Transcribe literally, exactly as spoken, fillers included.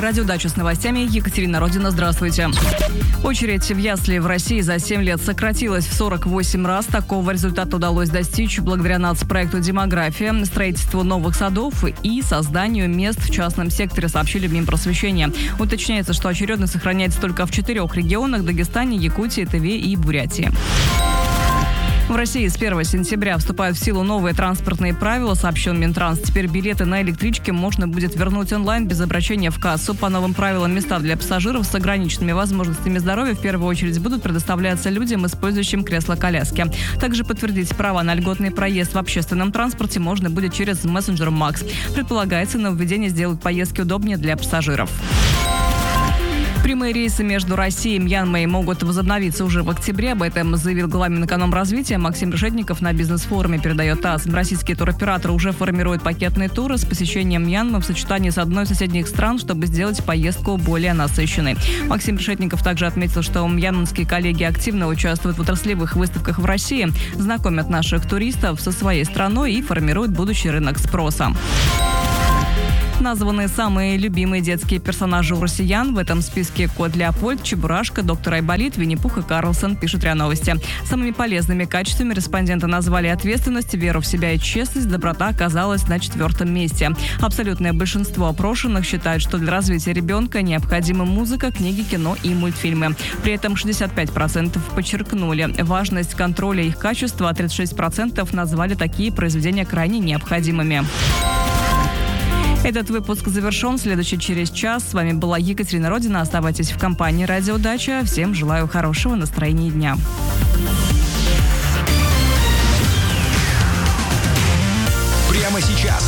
радиодача с новостями. Екатерина Родина, здравствуйте. Очередь в ясли в России за семь лет сократилась в сорок восемь раз. Такого результата удалось достичь благодаря нацпроекту «Демография», строительству новых садов и созданию мест в частном секторе, сообщили в Минпросвещения. Уточняется, что очередность сохраняется только в четырех регионах – Дагестане, Якутии, Тыве и Бурятии. В России с первого сентября вступают в силу новые транспортные правила, сообщил Минтранс. Теперь билеты на электричке можно будет вернуть онлайн без обращения в кассу. По новым правилам места для пассажиров с ограниченными возможностями здоровья в первую очередь будут предоставляться людям, использующим кресло-коляски. Также подтвердить права на льготный проезд в общественном транспорте можно будет через мессенджер Макс. Предполагается, нововведение сделают поездки удобнее для пассажиров. Прямые рейсы между Россией и Мьянмой могут возобновиться уже в октябре. Об этом заявил глава Минэкономразвития Максим Решетников на бизнес-форуме, передает ТАСС. Российские туроператоры уже формируют пакетные туры с посещением Мьянмы в сочетании с одной из соседних стран, чтобы сделать поездку более насыщенной. Максим Решетников также отметил, что мьянманские коллеги активно участвуют в отраслевых выставках в России, знакомят наших туристов со своей страной и формируют будущий рынок спроса. Названы самые любимые детские персонажи у россиян. В этом списке кот Леопольд, Чебурашка, доктор Айболит, Винни-Пух и Карлсон, пишут РИА Новости. Самыми полезными качествами респонденты назвали ответственность, веру в себя и честность. Доброта оказалась на четвертом месте. Абсолютное большинство опрошенных считают, что для развития ребенка необходима музыка, книги, кино и мультфильмы. При этом шестьдесят пять процентов подчеркнули важность контроля их качества, а тридцать шесть процентов назвали такие произведения крайне необходимыми. Этот выпуск завершен. Следующий через час. С вами была Екатерина Родина. Оставайтесь в компании «Радиодача». Всем желаю хорошего настроения дня. Прямо сейчас